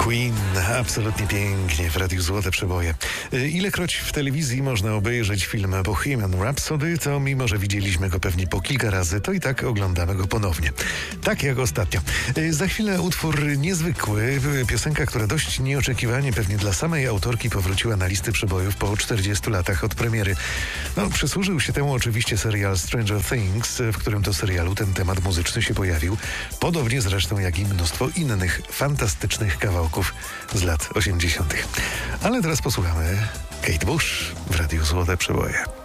Queen, absolutnie pięknie w Radiu Złote Przeboje. Ilekroć w telewizji można obejrzeć film Bohemian Rhapsody, to mimo, że widzieliśmy go pewnie po kilka razy, to i tak oglądamy go ponownie. Tak jak ostatnio. Za chwilę utwór niezwykły, piosenka, która dość nieoczekiwanie pewnie dla samej autorki powróciła na listy przebojów po 40 latach od premiery. Przysłużył się temu oczywiście serial Stranger Things, w którym to serialu ten temat muzyczny się pojawił. Podobnie zresztą jak i mnóstwo innych fantastycznych kawałków z lat 80. Ale teraz posłuchamy Kate Bush w Radiu Złote Przeboje.